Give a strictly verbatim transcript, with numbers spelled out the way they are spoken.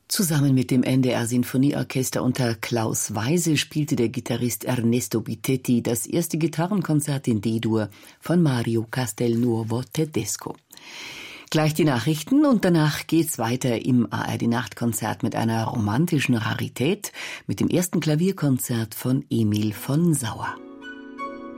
Zusammen mit dem N D R-Sinfonieorchester unter Klaus Weise spielte der Gitarrist Ernesto Bitetti das erste Gitarrenkonzert in D-Dur von Mario Castelnuovo Tedesco. Gleich die Nachrichten und danach geht's weiter im A R D-Nachtkonzert mit einer romantischen Rarität, mit dem ersten Klavierkonzert von Emil von Sauer.